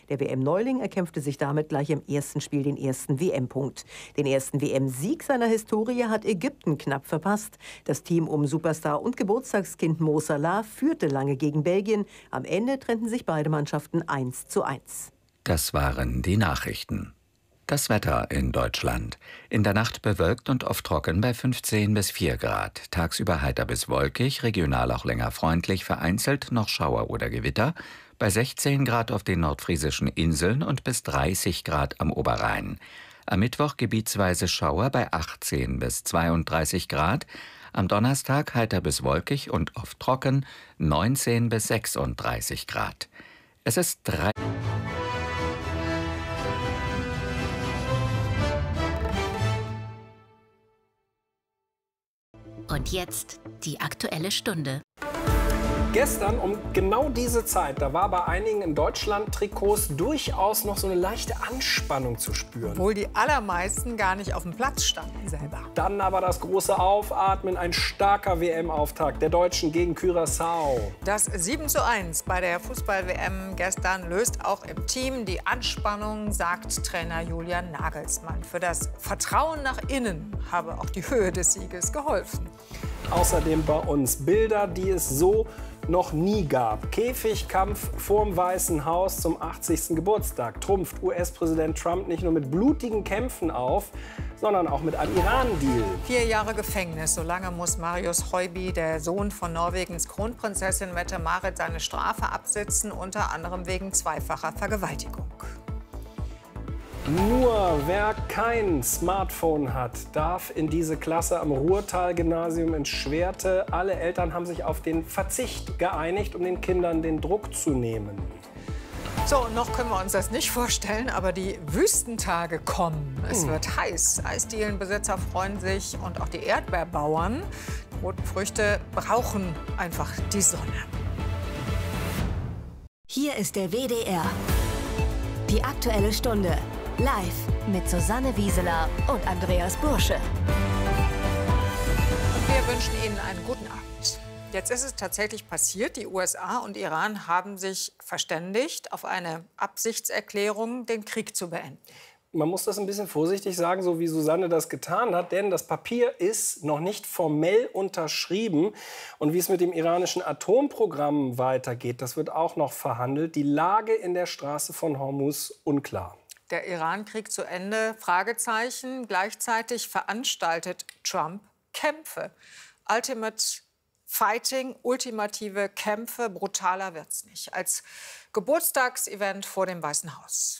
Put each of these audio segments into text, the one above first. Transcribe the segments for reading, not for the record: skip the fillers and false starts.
Der WM-Neuling erkämpfte sich damit gleich im ersten Spiel den ersten WM-Punkt. Den ersten WM-Sieg seiner Historie hat Ägypten knapp verpasst. Das Team um Superstar und Geburtstagskind Mo Salah führte lange gegen Belgien. Am Ende trennten sich beide Mannschaften 1:1. Das waren die Nachrichten. Das Wetter in Deutschland. In der Nacht bewölkt und oft trocken bei 15 bis 4 Grad. Tagsüber heiter bis wolkig, regional auch länger freundlich, vereinzelt noch Schauer oder Gewitter. Bei 16 Grad auf den nordfriesischen Inseln und bis 30 Grad am Oberrhein. Am Mittwoch gebietsweise Schauer bei 18 bis 32 Grad. Am Donnerstag heiter bis wolkig und oft trocken, 19 bis 36 Grad. Es ist 3. Und jetzt die Aktuelle Stunde. Gestern um genau diese Zeit, da war bei einigen in Deutschland Trikots durchaus noch so eine leichte Anspannung zu spüren. Obwohl die allermeisten gar nicht auf dem Platz standen selber. Dann aber das große Aufatmen, ein starker WM-Auftakt der Deutschen gegen Curaçao. Das 7:1 bei der Fußball-WM gestern löst auch im Team die Anspannung, sagt Trainer Julian Nagelsmann. Für das Vertrauen nach innen habe auch die Höhe des Sieges geholfen. Außerdem bei uns Bilder, die es so noch nie gab. Käfigkampf vorm Weißen Haus zum 80. Geburtstag. Trumpft US-Präsident Trump nicht nur mit blutigen Kämpfen auf, sondern auch mit einem Iran-Deal. 4 Jahre Gefängnis. So lange muss Marius Høiby, der Sohn von Norwegens Kronprinzessin Mette-Marit, seine Strafe absitzen, unter anderem wegen zweifacher Vergewaltigung. Nur wer kein Smartphone hat, darf in diese Klasse am Ruhrtal-Gymnasium in Schwerte. Alle Eltern haben sich auf den Verzicht geeinigt, um den Kindern den Druck zu nehmen. So, noch können wir uns das nicht vorstellen, aber die Wüstentage kommen. Es wird heiß. Eisdielenbesitzer freuen sich und auch die Erdbeerbauern. Die roten Früchte brauchen einfach die Sonne. Hier ist der WDR. Die Aktuelle Stunde. Live mit Susanne Wieseler und Andreas Bursche. Wir wünschen Ihnen einen guten Abend. Jetzt ist es tatsächlich passiert. Die USA und Iran haben sich verständigt auf eine Absichtserklärung, den Krieg zu beenden. Man muss das ein bisschen vorsichtig sagen, so wie Susanne das getan hat, denn das Papier ist noch nicht formell unterschrieben. Und wie es mit dem iranischen Atomprogramm weitergeht, das wird auch noch verhandelt. Die Lage in der Straße von Hormuz unklar. Der Iran-Krieg zu Ende? Fragezeichen. Gleichzeitig veranstaltet Trump Kämpfe. Ultimate Fighting, ultimative Kämpfe. Brutaler wird's nicht. Als Geburtstagsevent vor dem Weißen Haus.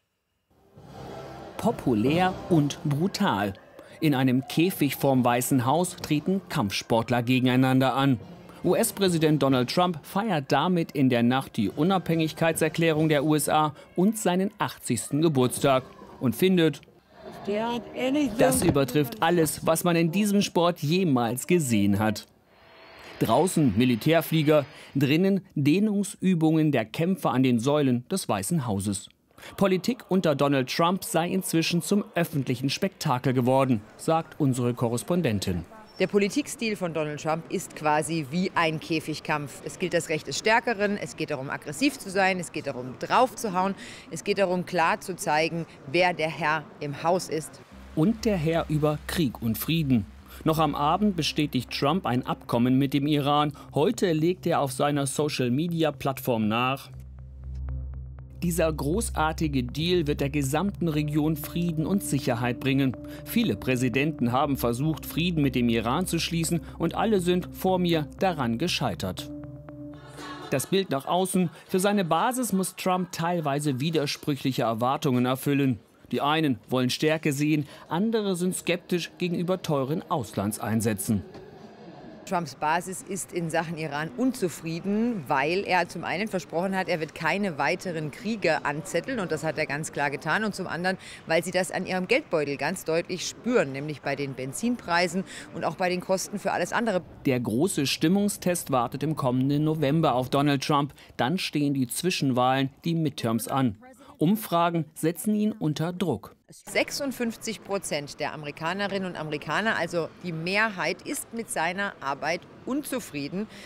Populär und brutal. In einem Käfig vorm Weißen Haus treten Kampfsportler gegeneinander an. US-Präsident Donald Trump feiert damit in der Nacht die Unabhängigkeitserklärung der USA und seinen 80. Geburtstag und findet, das übertrifft alles, was man in diesem Sport jemals gesehen hat. Draußen Militärflieger, drinnen Dehnungsübungen der Kämpfer an den Säulen des Weißen Hauses. Politik unter Donald Trump sei inzwischen zum öffentlichen Spektakel geworden, sagt unsere Korrespondentin. Der Politikstil von Donald Trump ist quasi wie ein Käfigkampf. Es gilt das Recht des Stärkeren, es geht darum, aggressiv zu sein, es geht darum, draufzuhauen, es geht darum, klar zu zeigen, wer der Herr im Haus ist. Und der Herr über Krieg und Frieden. Noch am Abend bestätigt Trump ein Abkommen mit dem Iran. Heute legt er auf seiner Social-Media-Plattform nach: Dieser großartige Deal wird der gesamten Region Frieden und Sicherheit bringen. Viele Präsidenten haben versucht, Frieden mit dem Iran zu schließen, und alle sind vor mir daran gescheitert. Das Bild nach außen: Für seine Basis muss Trump teilweise widersprüchliche Erwartungen erfüllen. Die einen wollen Stärke sehen, andere sind skeptisch gegenüber teuren Auslandseinsätzen. Trumps Basis ist in Sachen Iran unzufrieden, weil er zum einen versprochen hat, er wird keine weiteren Kriege anzetteln, und das hat er ganz klar getan, und zum anderen, weil sie das an ihrem Geldbeutel ganz deutlich spüren, nämlich bei den Benzinpreisen und auch bei den Kosten für alles andere. Der große Stimmungstest wartet im kommenden November auf Donald Trump. Dann stehen die Zwischenwahlen, die Midterms, an. Umfragen setzen ihn unter Druck. 56% der Amerikanerinnen und Amerikaner, also die Mehrheit, ist mit seiner Arbeit unzufrieden.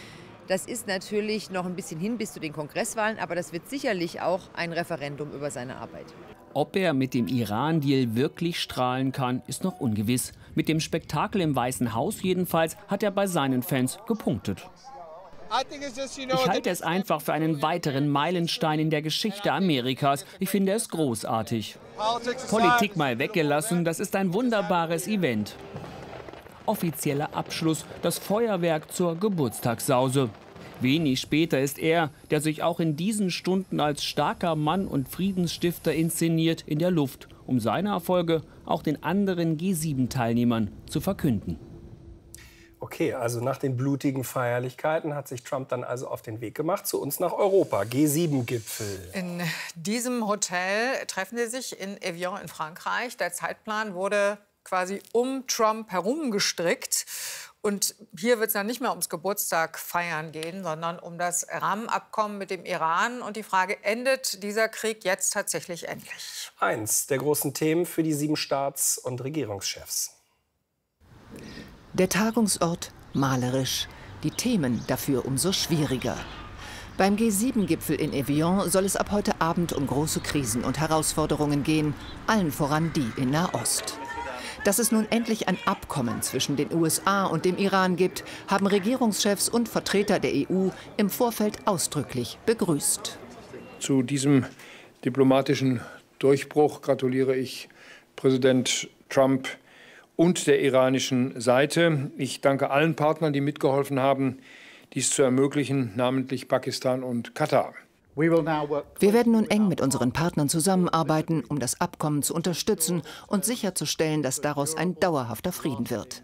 Das ist natürlich noch ein bisschen hin bis zu den Kongresswahlen, aber das wird sicherlich auch ein Referendum über seine Arbeit. Ob er mit dem Iran-Deal wirklich strahlen kann, ist noch ungewiss. Mit dem Spektakel im Weißen Haus jedenfalls hat er bei seinen Fans gepunktet. Ich halte es einfach für einen weiteren Meilenstein in der Geschichte Amerikas. Ich finde es großartig. Politik mal weggelassen, das ist ein wunderbares Event. Offizieller Abschluss, das Feuerwerk zur Geburtstagssause. Wenig später ist er, der sich auch in diesen Stunden als starker Mann und Friedensstifter inszeniert, in der Luft, um seine Erfolge auch den anderen G7-Teilnehmern zu verkünden. Okay, also nach den blutigen Feierlichkeiten hat sich Trump dann also auf den Weg gemacht zu uns nach Europa. G7-Gipfel. In diesem Hotel treffen sie sich in Evian in Frankreich. Der Zeitplan wurde quasi um Trump herum gestrickt. Und hier wird es dann nicht mehr ums Geburtstag-Feiern gehen, sondern um das Rahmenabkommen mit dem Iran. Und die Frage, endet dieser Krieg jetzt tatsächlich endlich? Eins der großen Themen für die 7 Staats- und Regierungschefs. Der Tagungsort malerisch, die Themen dafür umso schwieriger. Beim G7-Gipfel in Evian soll es ab heute Abend um große Krisen und Herausforderungen gehen, allen voran die in Nahost. Dass es nun endlich ein Abkommen zwischen den USA und dem Iran gibt, haben Regierungschefs und Vertreter der EU im Vorfeld ausdrücklich begrüßt. Zu diesem diplomatischen Durchbruch gratuliere ich Präsident Trump und der iranischen Seite. Ich danke allen Partnern, die mitgeholfen haben, dies zu ermöglichen, namentlich Pakistan und Katar. Wir werden nun eng mit unseren Partnern zusammenarbeiten, um das Abkommen zu unterstützen und sicherzustellen, dass daraus ein dauerhafter Frieden wird.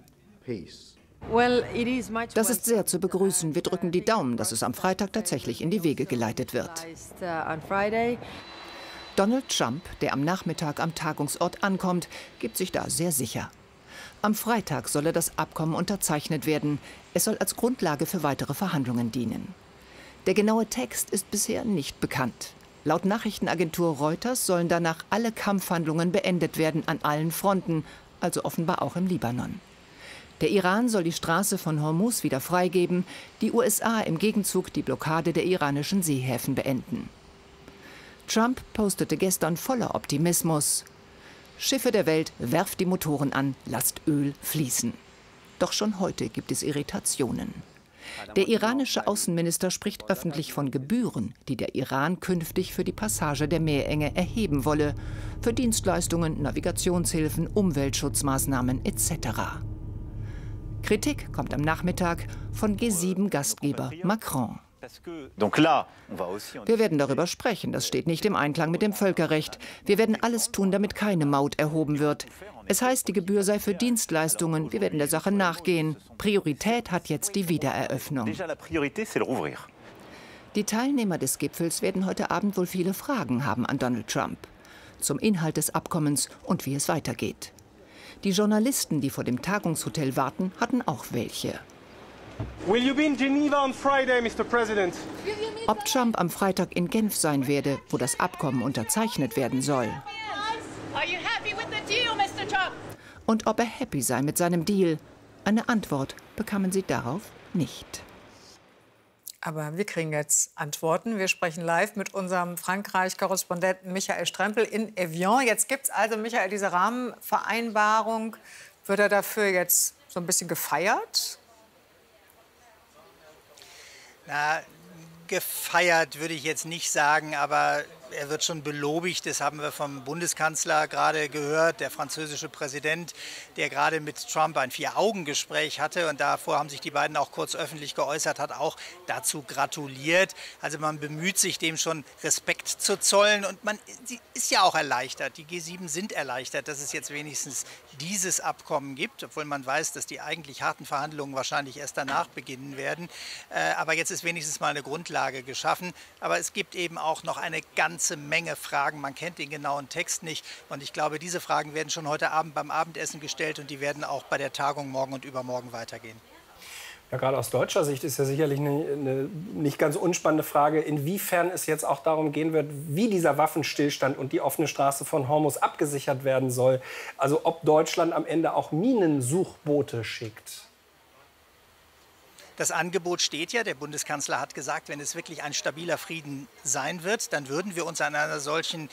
Das ist sehr zu begrüßen. Wir drücken die Daumen, dass es am Freitag tatsächlich in die Wege geleitet wird. Donald Trump, der am Nachmittag am Tagungsort ankommt, gibt sich da sehr sicher. Am Freitag solle das Abkommen unterzeichnet werden. Es soll als Grundlage für weitere Verhandlungen dienen. Der genaue Text ist bisher nicht bekannt. Laut Nachrichtenagentur Reuters sollen danach alle Kampfhandlungen beendet werden an allen Fronten, also offenbar auch im Libanon. Der Iran soll die Straße von Hormuz wieder freigeben, die USA im Gegenzug die Blockade der iranischen Seehäfen beenden. Trump postete gestern voller Optimismus: Schiffe der Welt, werft die Motoren an, lasst Öl fließen. Doch schon heute gibt es Irritationen. Der iranische Außenminister spricht öffentlich von Gebühren, die der Iran künftig für die Passage der Meerenge erheben wolle, für Dienstleistungen, Navigationshilfen, Umweltschutzmaßnahmen etc. Kritik kommt am Nachmittag von G7-Gastgeber Macron. Wir werden darüber sprechen, das steht nicht im Einklang mit dem Völkerrecht. Wir werden alles tun, damit keine Maut erhoben wird. Es heißt, die Gebühr sei für Dienstleistungen. Wir werden der Sache nachgehen. Priorität hat jetzt die Wiedereröffnung. Die Teilnehmer des Gipfels werden heute Abend wohl viele Fragen haben an Donald Trump. Zum Inhalt des Abkommens und wie es weitergeht. Die Journalisten, die vor dem Tagungshotel warten, hatten auch welche. Ob Trump am Freitag in Genf sein werde, wo das Abkommen unterzeichnet werden soll. Und ob er happy sei mit seinem Deal. Eine Antwort bekamen sie darauf nicht. Aber wir kriegen jetzt Antworten. Wir sprechen live mit unserem Frankreich-Korrespondenten Michael Strempel in Evian. Jetzt gibt es also, Michael, diese Rahmenvereinbarung. Wird er dafür jetzt so ein bisschen gefeiert? Na, gefeiert würde ich jetzt nicht sagen, aber er wird schon belobigt. Das haben wir vom Bundeskanzler gerade gehört, der französische Präsident, der gerade mit Trump ein 4-Augen-Gespräch hatte. Und davor haben sich die beiden auch kurz öffentlich geäußert, hat auch dazu gratuliert. Also man bemüht sich, dem schon Respekt zu zollen. Und man ist ja auch erleichtert. Die G7 sind erleichtert, dass es jetzt wenigstens dieses Abkommen gibt, obwohl man weiß, dass die eigentlich harten Verhandlungen wahrscheinlich erst danach beginnen werden. Aber jetzt ist wenigstens mal eine Grundlage geschaffen. Aber es gibt eben auch noch eine ganze Menge Fragen. Man kennt den genauen Text nicht. Und ich glaube, diese Fragen werden schon heute Abend beim Abendessen gestellt und die werden auch bei der Tagung morgen und übermorgen weitergehen. Ja, gerade aus deutscher Sicht ist ja sicherlich eine nicht ganz unspannende Frage, inwiefern es jetzt auch darum gehen wird, wie dieser Waffenstillstand und die offene Straße von Hormuz abgesichert werden soll. Also ob Deutschland am Ende auch Minensuchboote schickt. Das Angebot steht ja. Der Bundeskanzler hat gesagt, wenn es wirklich ein stabiler Frieden sein wird, dann würden wir uns an einer solchen